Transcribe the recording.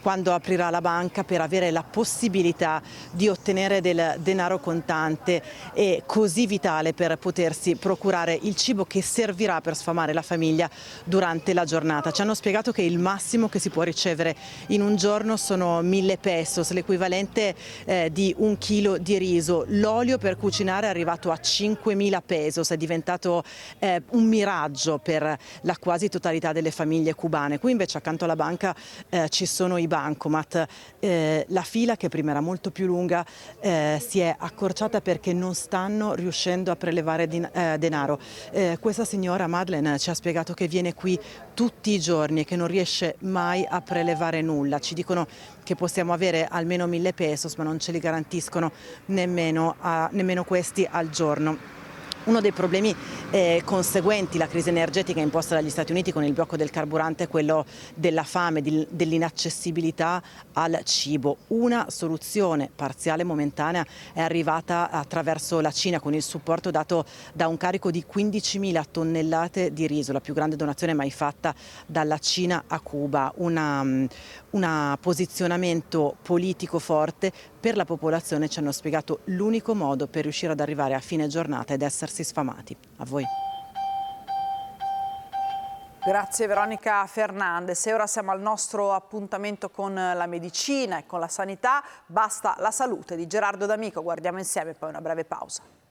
quando aprirà la banca per avere la possibilità di ottenere del denaro contante e così vitale per potersi procurare il cibo che servirà per sfamare la famiglia durante la giornata. Ci hanno spiegato che il massimo che si può ricevere in un giorno sono 1000 pesos, l'equivalente di 1 chilo di riso. L'olio per cucinare è arrivato a 5000 pesos, è diventato un miraggio per la quasi totalità delle famiglie cubane. Qui invece accanto alla banca ci sono i bancomat. La fila, che prima era molto più lunga, si è accorciata perché non stanno riuscendo a prelevare denaro. Questa signora Madeleine ci ha spiegato che viene qui tutti i giorni e che non riesce mai a prelevare nulla. Ci dicono che possiamo avere almeno 1000 pesos, ma non ce li garantiscono nemmeno questi al giorno. Uno dei problemi conseguenti alla crisi energetica imposta dagli Stati Uniti con il blocco del carburante è quello della fame, dell'inaccessibilità al cibo. Una soluzione parziale e momentanea è arrivata attraverso la Cina con il supporto dato da un carico di 15.000 tonnellate di riso, la più grande donazione mai fatta dalla Cina a Cuba. Un posizionamento politico forte per la popolazione, ci hanno spiegato l'unico modo per riuscire ad arrivare a fine giornata ed essersi sfamati. A voi. Grazie Veronica Fernandez. E ora siamo al nostro appuntamento con la medicina e con la sanità. Basta la salute di Gerardo D'Amico. Guardiamo insieme poi una breve pausa.